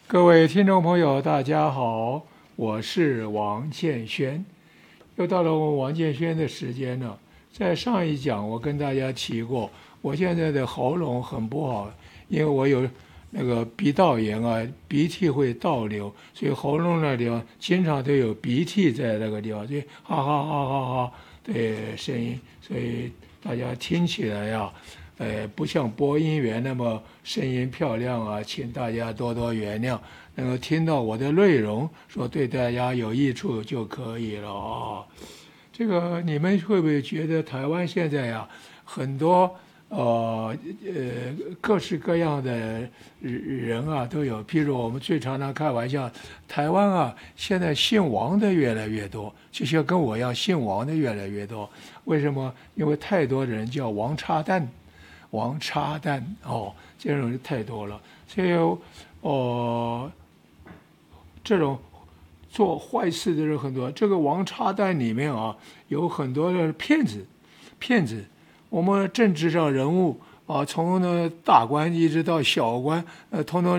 各位听众朋友，大家好，我是王建轩，又到了我们王建轩的时间了。在上一讲，我跟大家提过，我现在的喉咙很不好，因为我有那个鼻道炎啊，鼻涕会倒流，所以喉咙那地方经常都有鼻涕在那个地方，所以哈哈哈哈哈的声音，所以大家听起来呀，不像播音员那么声音漂亮啊，请大家多多原谅，能够听到我的内容，说对大家有益处就可以了啊。这个你们会不会觉得台湾现在呀，很多各式各样的人啊都有？譬如我们最常开玩笑，台湾啊现在姓王的越来越多，就像跟我一样姓王的越来越多。为什么？因为太多人叫王叉蛋，王叉蛋哦，这种人太多了，所以这种做坏事的人很多。这个王叉蛋里面啊，有很多的骗子。我们政治上人物啊，从大官一直到小官，通通